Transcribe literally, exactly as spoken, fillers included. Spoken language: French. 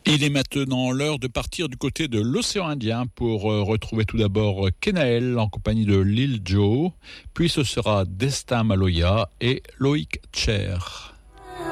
Il est maintenant l'heure de partir du côté de l'océan Indien pour euh, retrouver tout d'abord Kenaël en compagnie de Lil Joe, puis ce sera Destin Maloya et Loïc Cher.